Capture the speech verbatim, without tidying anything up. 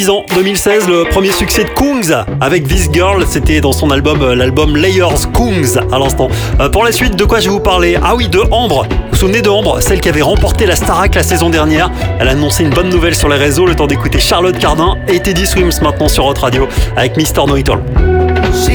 ans, deux mille seize, le premier succès de Kungs avec This Girl, c'était dans son album, l'album Layers Kungs à l'instant. Euh, pour la suite, de quoi je vais vous parler? Ah oui, de Ambre. Vous vous souvenez de Ambre, celle qui avait remporté la Starac la saison dernière? Elle a annoncé une bonne nouvelle sur les réseaux, le temps d'écouter Charlotte Cardin et Teddy Swims maintenant sur Hot Radio avec Mister Know It All.